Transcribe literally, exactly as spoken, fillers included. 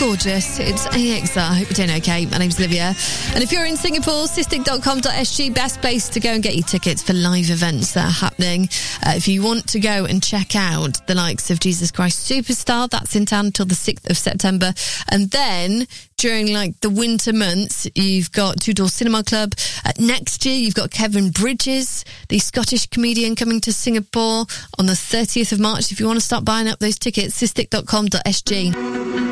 gorgeous. It's A X R. I hope you're doing okay. My name's Olivia. And if you're in Singapore, cystic dot com dot s g, best place to go and get your tickets for live events that are happening. Uh, if you want to go and check out the likes of Jesus Christ Superstar, that's in town until the sixth of September. And then during like the winter months, you've got Two Door Cinema Club. Uh, next year, you've got Kevin Bridges, the Scottish comedian, coming to Singapore on the thirtieth of March. If you want to start buying up those tickets, cystic dot com dot s g.